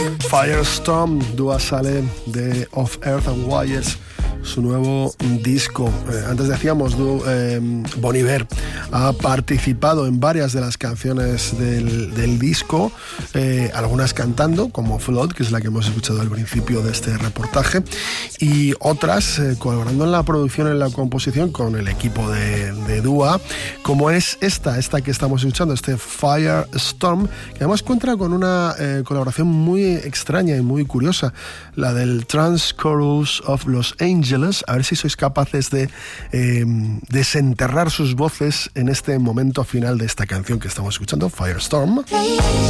Firestorm, Dua sale de Of Earth and Wires, su nuevo disco. Antes decíamos, Bon Iver ha participado en varias de las canciones del disco, algunas cantando, como Flood, que es la que hemos escuchado al principio de este reportaje, y otras colaborando en la producción, en la composición con el equipo de Dua, como es esta que estamos escuchando, este Firestorm, que además cuenta con una colaboración muy extraña y muy curiosa, la del Trans Chorus of Los Angeles. A ver si sois capaces de desenterrar sus voces en este momento final de esta canción que estamos escuchando, Firestorm.